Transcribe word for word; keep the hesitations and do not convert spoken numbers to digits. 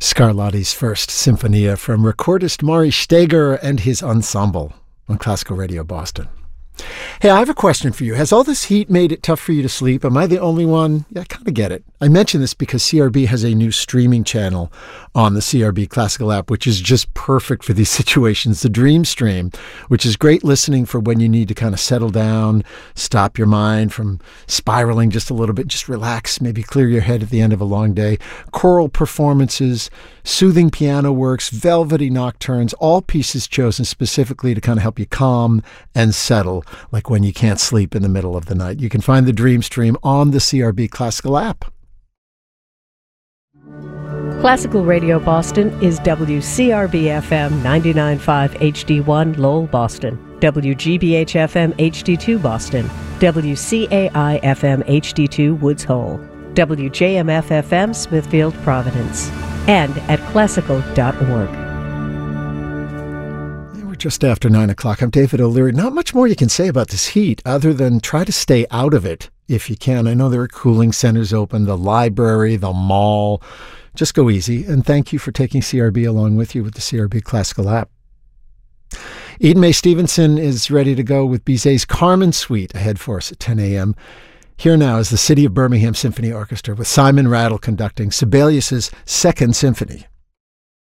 Scarlatti's First Symphonia from recordist Maury Steger and his ensemble on Classical Radio Boston. Hey, I have a question for you. Has all this heat made it tough for you to sleep? Am I the only one? Yeah, I kind of get it. I mention this because C R B has a new streaming channel on the C R B Classical app, which is just perfect for these situations. The Dream Stream, which is great listening for when you need to kind of settle down, stop your mind from spiraling just a little bit, just relax, maybe clear your head at the end of a long day. Choral performances, soothing piano works, velvety nocturnes, all pieces chosen specifically to kind of help you calm and settle, like when you can't sleep in the middle of the night. You can find the Dream Stream on the C R B Classical app. Classical Radio Boston is W C R B F M ninety-nine point five H D one Lowell, Boston, W G B H F M H D two Boston, W C A I F M H D two Woods Hole, W J M F F M Smithfield, Providence, and at classical dot org. We're just after nine o'clock. I'm David O'Leary. Not much more you can say about this heat other than try to stay out of it if you can. I know there are cooling centers open, the library, the mall. Just go easy, and thank you for taking C R B along with you with the C R B Classical app. Eden Mae Stevenson is ready to go with Bizet's Carmen Suite ahead for us at ten a.m. Here now is the City of Birmingham Symphony Orchestra with Simon Rattle conducting Sibelius's Second Symphony.